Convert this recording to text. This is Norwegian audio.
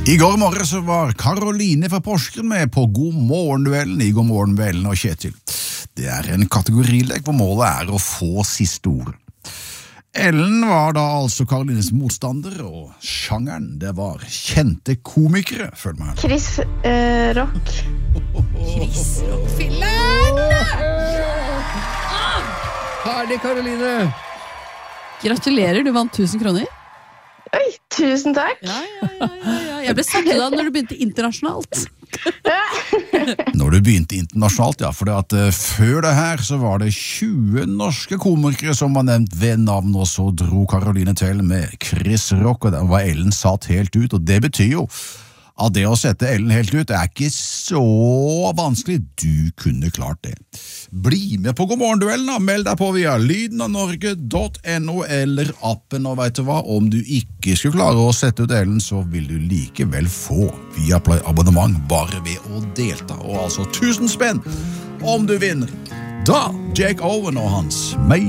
I går morgen så var Karoline fra Porsgrunn med på God morgen-duellen i God morgen-duellen og Kjetil. Det en kategorilek hvor målet å få siste ord. Ellen var da altså Karolines motstander, og sjangeren det var kjente komikere, følg meg her. Chris Rock. Chris Rock-fillen! Herlig, Karoline! Gratulerer, du vant 1000 kroner. Oi, tusen takk. Ja. Jeg ble satt da når du begynte internasjonalt. Når du begynte internasjonalt, ja, for før det her så var det 20 norske komikere som var nevnt ved navn, og så dro Karoline til med Chris Rock, og den var Ellen satt helt ut, og det betyr jo at det å sette Ellen helt ut ikke så vanskelig. Du kunne klart det. Bli med på God morgen-duellen da. Meld deg på via lydenavnorge.no eller appen, og vet du hva? Om du ikke skulle klare å sette ut Ellen, så vil du likevel få Viaplay abonnement bare ved å delta, og altså 1000 spenn om du vinner. Da Jake Owen og hans